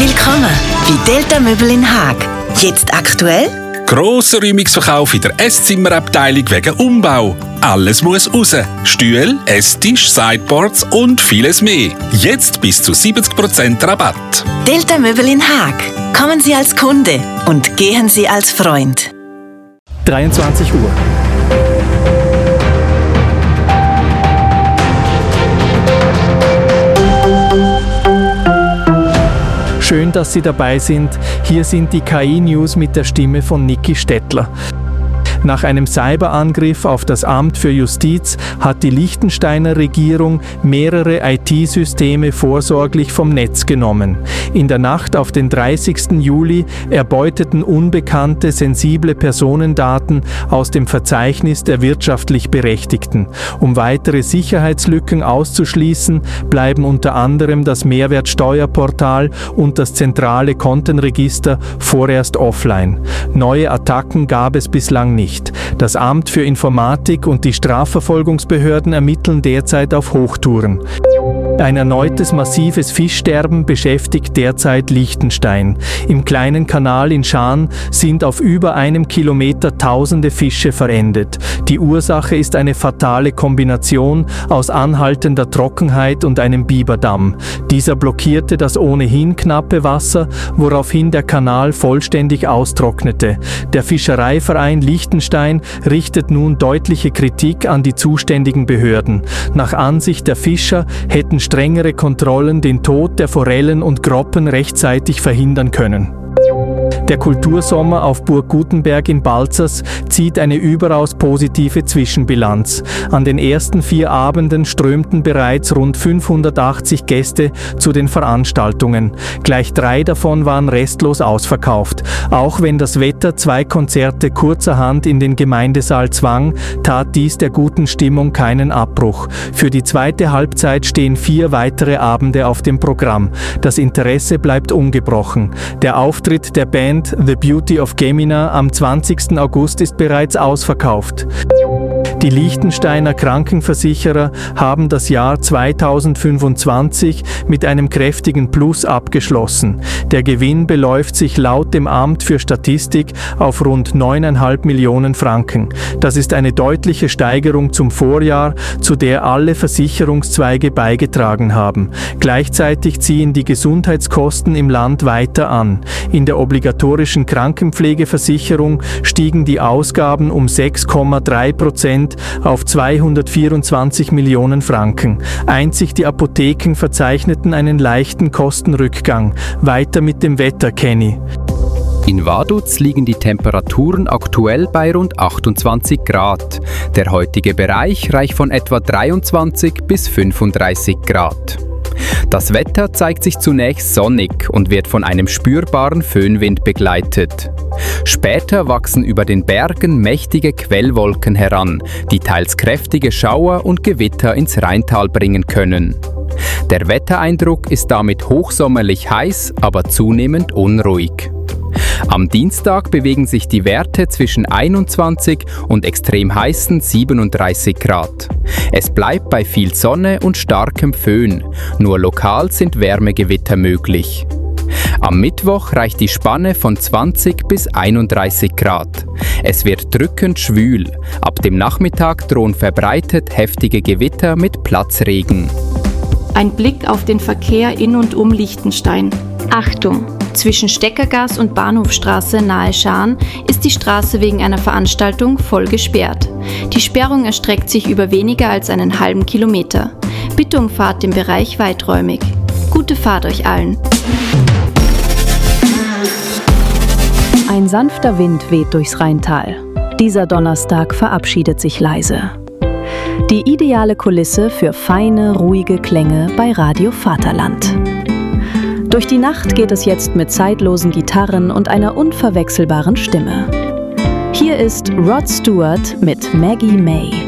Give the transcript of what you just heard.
Willkommen bei Delta Möbel in Haag. Jetzt aktuell? Grosser Räumungsverkauf in der Esszimmerabteilung wegen Umbau. Alles muss raus. Stühle, Esstisch, Sideboards und vieles mehr. Jetzt bis zu 70% Rabatt. Delta Möbel in Haag. Kommen Sie als Kunde und gehen Sie als Freund. 23 Uhr. Schön, dass Sie dabei sind. Hier sind die KI-News mit der Stimme von Niki Stettler. Nach einem Cyberangriff auf das Amt für Justiz hat die Liechtensteiner Regierung mehrere IT-Systeme vorsorglich vom Netz genommen. In der Nacht auf den 30. Juli erbeuteten unbekannte sensible Personendaten aus dem Verzeichnis der wirtschaftlich Berechtigten. Um weitere Sicherheitslücken auszuschließen, bleiben unter anderem das Mehrwertsteuerportal und das zentrale Kontenregister vorerst offline. Neue Attacken gab es bislang nicht. Das Amt für Informatik und die Strafverfolgungsbehörden ermitteln derzeit auf Hochtouren. Ein erneutes massives Fischsterben beschäftigt derzeit Liechtenstein. Im kleinen Kanal in Schaan sind auf über einem Kilometer tausende Fische verendet. Die Ursache ist eine fatale Kombination aus anhaltender Trockenheit und einem Biberdamm. Dieser blockierte das ohnehin knappe Wasser, woraufhin der Kanal vollständig austrocknete. Der Fischereiverein Liechtenstein richtet nun deutliche Kritik an die zuständigen Behörden. Nach Ansicht der Fischer hätten strengere Kontrollen den Tod der Forellen und Groppen rechtzeitig verhindern können. Der Kultursommer auf Burg Gutenberg in Balzers zieht eine überaus positive Zwischenbilanz. An den ersten 4 Abenden strömten bereits rund 580 Gäste zu den Veranstaltungen. Gleich 3 davon waren restlos ausverkauft. Auch wenn das Wetter 2 Konzerte kurzerhand in den Gemeindesaal zwang, tat dies der guten Stimmung keinen Abbruch. Für die zweite Halbzeit stehen 4 weitere Abende auf dem Programm. Das Interesse bleibt ungebrochen. Der Auftritt der Band The Beauty of Gemina am 20. August ist bereits ausverkauft. Die Liechtensteiner Krankenversicherer haben das Jahr 2025 mit einem kräftigen Plus abgeschlossen. Der Gewinn beläuft sich laut dem Amt für Statistik auf rund 9,5 Millionen Franken. Das ist eine deutliche Steigerung zum Vorjahr, zu der alle Versicherungszweige beigetragen haben. Gleichzeitig ziehen die Gesundheitskosten im Land weiter an. In der obligatorischen Krankenpflegeversicherung stiegen die Ausgaben um 6,3% auf 224 Millionen Franken. Einzig die Apotheken verzeichneten einen leichten Kostenrückgang. Weiter mit dem Wetter, Kenny. In Vaduz liegen die Temperaturen aktuell bei rund 28 Grad. Der heutige Bereich reicht von etwa 23 bis 35 Grad. Das Wetter zeigt sich zunächst sonnig und wird von einem spürbaren Föhnwind begleitet. Später wachsen über den Bergen mächtige Quellwolken heran, die teils kräftige Schauer und Gewitter ins Rheintal bringen können. Der Wettereindruck ist damit hochsommerlich heiß, aber zunehmend unruhig. Am Dienstag bewegen sich die Werte zwischen 21 und extrem heißen 37 Grad. Es bleibt bei viel Sonne und starkem Föhn, nur lokal sind Wärmegewitter möglich. Am Mittwoch reicht die Spanne von 20 bis 31 Grad. Es wird drückend schwül. Ab dem Nachmittag drohen verbreitet heftige Gewitter mit Platzregen. Ein Blick auf den Verkehr in und um Liechtenstein. Achtung! Zwischen Steckergas und Bahnhofstraße nahe Schaan ist die Straße wegen einer Veranstaltung voll gesperrt. Die Sperrung erstreckt sich über weniger als einen halben Kilometer. Bitte umfahrt den Bereich weiträumig. Gute Fahrt euch allen! Ein sanfter Wind weht durchs Rheintal. Dieser Donnerstag verabschiedet sich leise. Die ideale Kulisse für feine, ruhige Klänge bei Radio Vaterland. Durch die Nacht geht es jetzt mit zeitlosen Gitarren und einer unverwechselbaren Stimme. Hier ist Rod Stewart mit Maggie May.